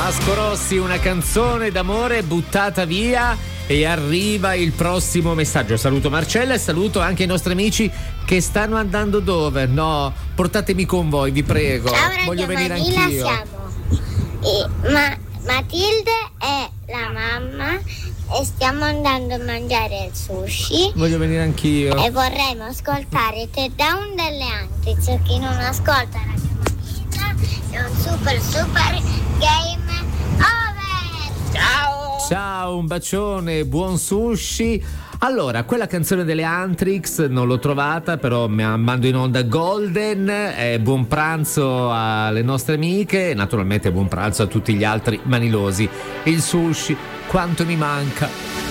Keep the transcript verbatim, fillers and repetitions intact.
Vasco Rossi, una canzone d'amore buttata via, e arriva il prossimo messaggio. Saluto Marcella e saluto anche i nostri amici che stanno andando dove? No, portatemi con voi, vi prego. Ciao, voglio venire Manila, anch'io. Siamo e, ma, Matilde è la mamma e stiamo andando a mangiare il sushi. Voglio venire anch'io. E vorremmo ascoltare Te Down delle Antics. Chi non ascolta Radio Manila è un super super game over. Ciao. Ciao, un bacione, buon sushi. Allora, quella canzone delle Antrix non l'ho trovata, però mi mando in onda Golden. Eh, buon pranzo alle nostre amiche, naturalmente buon pranzo a tutti gli altri manilosi. Il sushi, quanto mi manca.